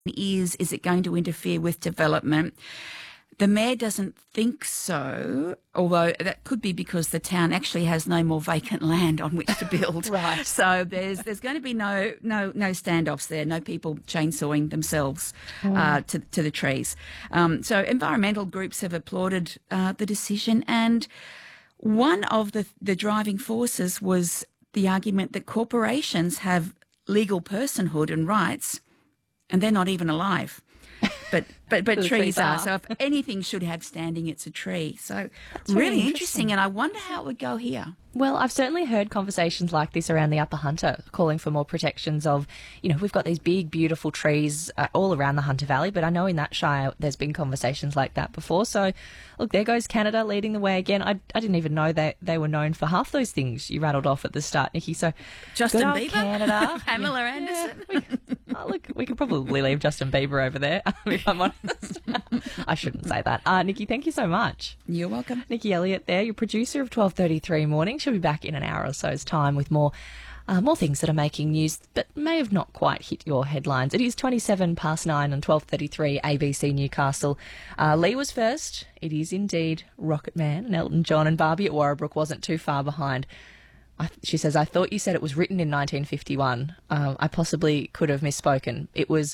is it going to interfere with development? The mayor doesn't think so, although that could be because the town actually has no more vacant land on which to build. Right. So there's going to be no standoffs there, no people chainsawing themselves to the trees. So environmental groups have applauded the decision, and one of the driving forces was the argument that corporations have legal personhood and rights, and they're not even alive. But trees are. So if anything should have standing, it's a tree. So it's really interesting, and I wonder how it would go here. Well, I've certainly heard conversations like this around the Upper Hunter, calling for more protections of, we've got these big, beautiful trees all around the Hunter Valley, but I know in that shire there's been conversations like that before. So, look, there goes Canada leading the way again. I didn't even know they were known for half those things you rattled off at the start, Nikki. So, Justin Bieber, Canada. Pamela Anderson. Look, we could probably leave Justin Bieber over there, if I'm honest. I shouldn't say that. Nikki, thank you so much. You're welcome. Nikki Elliott there, your producer of 12:33 Morning. She'll be back in an hour or so's time with more things that are making news but may have not quite hit your headlines. It is 27 past 9 on 12:33 ABC Newcastle. Lee was first. It is indeed Rocket Man and Elton John, and Barbie at Warrabrook wasn't too far behind. She says, I thought you said it was written in 1951. I possibly could have misspoken. It was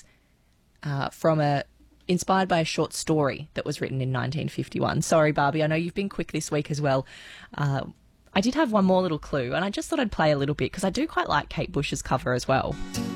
inspired by a short story that was written in 1951. Sorry, Barbie, I know you've been quick this week as well. I did have one more little clue, and I just thought I'd play a little bit because I do quite like Kate Bush's cover as well.